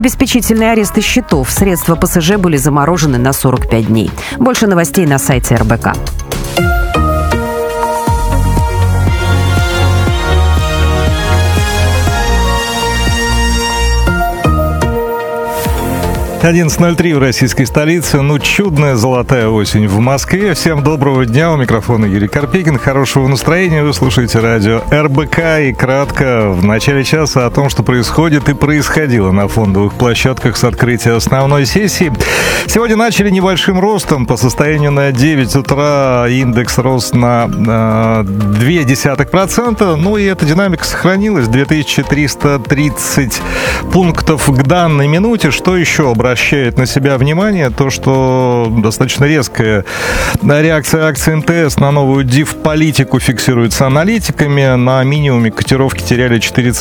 Обеспечительные аресты счетов. Средства ПСЖ были заморожены на 45 дней. Больше новостей на сайте РБК. «11:03 в российской столице. Чудная золотая осень в Москве. Всем доброго дня. У микрофона Юрий Карпикин. Хорошего настроения. Вы слушаете радио РБК. И кратко в начале часа о том, что происходит и происходило на фондовых площадках с открытия основной сессии. Сегодня начали небольшим ростом. По состоянию на 9 утра индекс рос на 0,2%. И эта динамика сохранилась. 2330 пунктов к данной минуте. Что еще обращает на себя внимание, то, что достаточно резкая реакция акций МТС на новую див-политику фиксируется аналитиками. На минимуме котировки теряли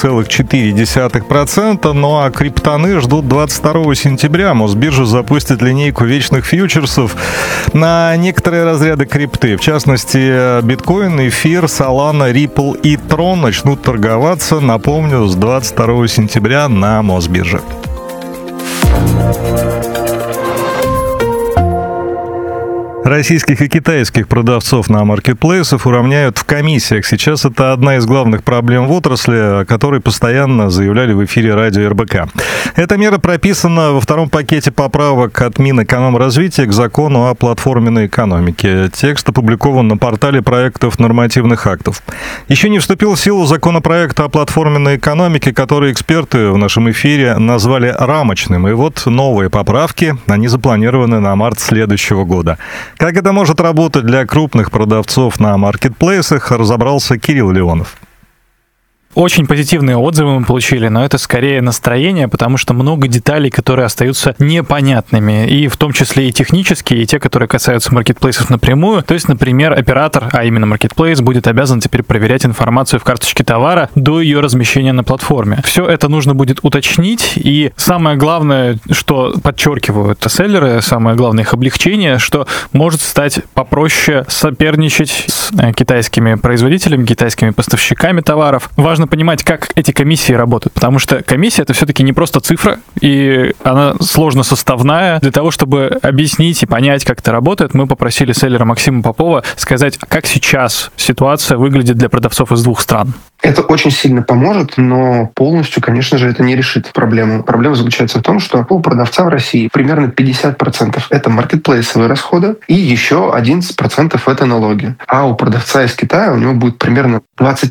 4,4%, а криптоны ждут 22 сентября. Мосбиржа запустит линейку вечных фьючерсов на некоторые разряды крипты. В частности, биткоин, эфир, Solana, Ripple и Tron начнут торговаться, напомню, с 22 сентября на Мосбирже. Российских и китайских продавцов на маркетплейсах уравняют в комиссиях. Сейчас это одна из главных проблем в отрасли, о которой постоянно заявляли в эфире радио РБК. Эта мера прописана во втором пакете поправок от Минэкономразвития к закону о платформенной экономике. Текст опубликован на портале проектов нормативных актов. Еще не вступил в силу законопроект о платформенной экономике, который эксперты в нашем эфире назвали рамочным. И вот новые поправки, они запланированы на март следующего года. Как это может работать для крупных продавцов на маркетплейсах, разобрался Кирилл Леонов. Очень позитивные отзывы мы получили, но это скорее настроение, потому что много деталей, которые остаются непонятными, и в том числе и технические, и те, которые касаются маркетплейсов напрямую. То есть, например, оператор, а именно маркетплейс, будет обязан теперь проверять информацию в карточке товара до ее размещения на платформе. Все это нужно будет уточнить, и самое главное, что подчеркивают селлеры, самое главное их облегчение, что может стать попроще соперничать с китайскими производителями, китайскими поставщиками товаров. Важно понимать, как эти комиссии работают, потому что комиссия — это все-таки не просто цифра, и она сложно составная. Для того, чтобы объяснить и понять, как это работает, мы попросили селлера Максима Попова сказать, как сейчас ситуация выглядит для продавцов из двух стран. Это очень сильно поможет, но полностью, конечно же, это не решит проблему. Проблема заключается в том, что у продавца в России примерно 50% это маркетплейсовые расходы, и еще 11% это налоги. А у продавца из Китая у него будет примерно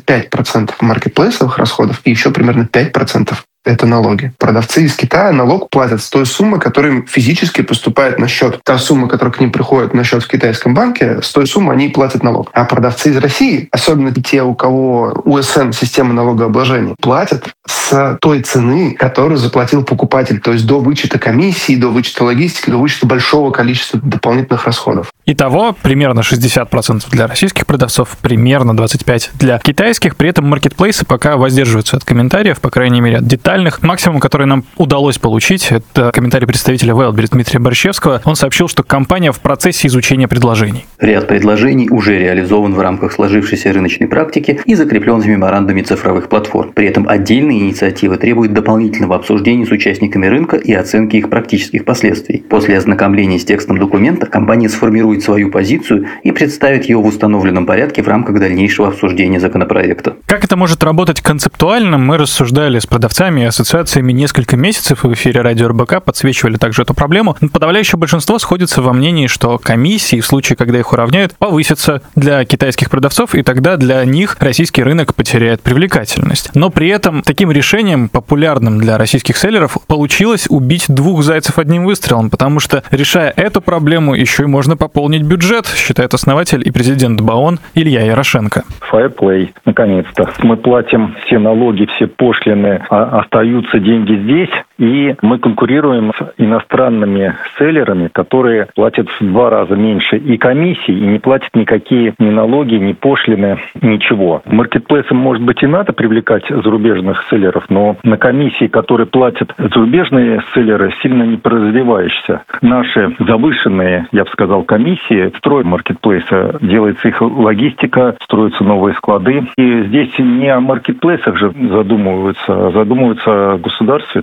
25% маркетплейсовых расходов и еще примерно 5% это налоги. Продавцы из Китая налог платят с той суммы, которая им физически поступает на счет. Та сумма, которая к ним приходит на счет в китайском банке, с той суммы они и платят налог. А продавцы из России, особенно те, у кого УСН, система налогообложения, платят с той цены, которую заплатил покупатель. То есть до вычета комиссии, до вычета логистики, до вычета большого количества дополнительных расходов. Итого примерно 60% для российских продавцов, примерно 25% для китайских. При этом маркетплейсы пока воздерживаются от комментариев, по крайней мере, от деталей. Максимум, который нам удалось получить, это комментарий представителя Wildberries Дмитрия Борщевского. Он сообщил, что компания в процессе изучения предложений. Ряд предложений уже реализован в рамках сложившейся рыночной практики и закреплен в меморандуме цифровых платформ. При этом отдельные инициативы требуют дополнительного обсуждения с участниками рынка и оценки их практических последствий. После ознакомления с текстом документа компания сформирует свою позицию и представит ее в установленном порядке в рамках дальнейшего обсуждения законопроекта. Как это может работать концептуально, мы рассуждали с продавцами и ассоциациями несколько месяцев, в эфире радио РБК подсвечивали также эту проблему. Но подавляющее большинство сходится во мнении, что комиссии в случае, когда их уравняют, повысятся для китайских продавцов, и тогда для них российский рынок потеряет привлекательность. Но при этом таким решением, популярным для российских селлеров, получилось убить двух зайцев одним выстрелом, потому что, решая эту проблему, еще и можно пополнить бюджет, считает основатель и президент БАОН Илья Ярошенко. Fairplay, наконец-то. Мы платим все налоги, все пошлины, остаются деньги здесь, и мы конкурируем с иностранными селлерами, которые платят в 2 раза меньше и комиссий, и не платят никакие ни налоги, ни пошлины, ничего. Маркетплейсам, может быть, и надо привлекать зарубежных селлеров, но на комиссии, которые платят зарубежные селлеры, сильно не развивающиеся. Наши завышенные, я бы сказал, комиссии строят маркетплейсы, делается их логистика, строятся новые склады. И здесь не о маркетплейсах же задумываются о государстве, бюджет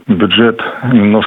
сюжет немножко